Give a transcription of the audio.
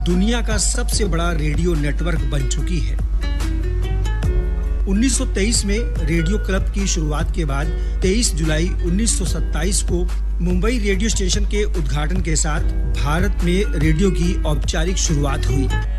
दुनिया का सबसे बड़ा रेडियो नेटवर्क बन चुकी है। 1923 में रेडियो क्लब की शुरुआत के बाद 23 जुलाई 1927 को मुंबई रेडियो स्टेशन के उद्घाटन के साथ भारत में रेडियो की औपचारिक शुरुआत हुई।